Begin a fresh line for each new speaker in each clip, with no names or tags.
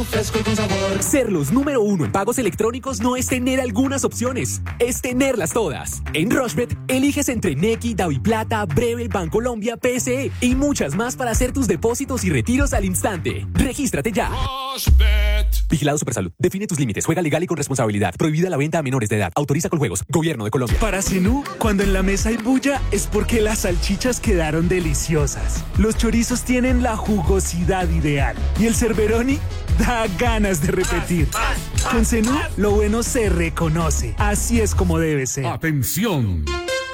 fresco y con sabor.
Ser los número uno en pagos electrónicos no es tener algunas opciones, es tenerlas todas. En Rushbet, eliges entre Nequi, DaviPlata, Breve, Bancolombia, PSE y muchas más para hacer tus depósitos y retiros al instante. ¡Regístrate ya! Rushbet. Vigilado Supersalud. Define tus límites. Juega legal y con responsabilidad. Prohibida la venta a menores de edad. Autoriza con juegos. Gobierno de Colombia.
Para Zenú, cuando en la mesa hay bulla, es porque las salchichas quedaron deliciosas. Los chorizos tienen la jugosidad ideal. Y el Cerberoni da ganas de repetir. Con Zenú, lo bueno se reconoce. Así es como debe ser.
¡Atención!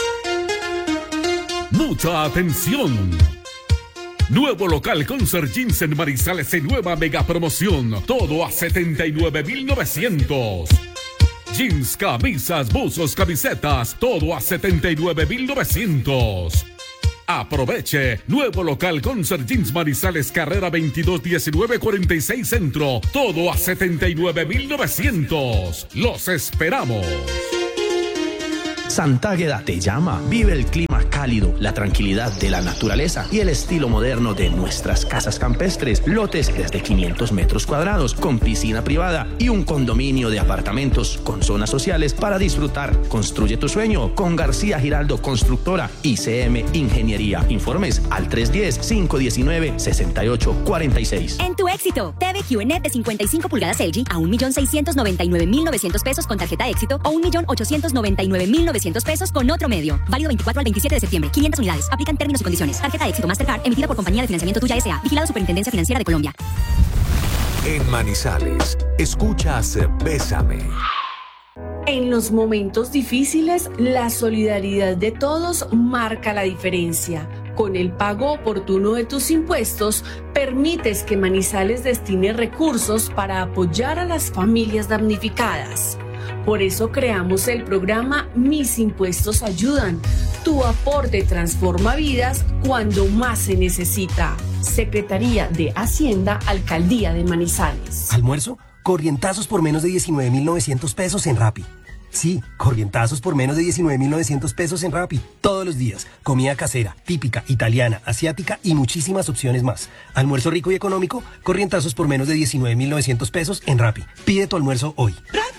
¡Mucha atención! Nuevo local Concert Jeans en Manizales en nueva mega promoción. Todo a 79.900. Jeans, camisas, buzos, camisetas. Todo a 79.900. Aproveche. Nuevo local Concert Jeans Manizales, carrera 22 19 46 Centro. Todo a 79.900. Los esperamos.
Santa Águeda te llama. Vive el clima cálido, la tranquilidad de la naturaleza y el estilo moderno de nuestras casas campestres. Lotes desde 500 metros cuadrados, con piscina privada y un condominio de apartamentos con zonas sociales para disfrutar. Construye tu sueño con García Giraldo Constructora y CM Ingeniería. Informes al 310-519-6846.
En tu éxito, TV QNET de 55 pulgadas LG a 1.699.900 pesos con tarjeta éxito o 1.899.900 pesos con otro medio. Válido 24 al 27 de septiembre. 500 unidades. Aplican términos y condiciones. Tarjeta éxito Mastercard emitida por Compañía de Financiamiento Tuya S.A. Vigilado Superintendencia Financiera de Colombia.
En Manizales, escuchas Bésame.
En los momentos difíciles, la solidaridad de todos marca la diferencia. Con el pago oportuno de tus impuestos, permites que Manizales destine recursos para apoyar a las familias damnificadas. Por eso creamos el programa Mis Impuestos Ayudan. Tu aporte transforma vidas cuando más se necesita. Secretaría de Hacienda, Alcaldía de Manizales.
¿Almuerzo? Corrientazos por menos de 19.900 pesos en Rappi. Sí, corrientazos por menos de 19.900 pesos en Rappi. Todos los días. Comida casera, típica, italiana, asiática y muchísimas opciones más. Almuerzo rico y económico, corrientazos por menos de 19.900 pesos en Rappi. Pide tu almuerzo hoy.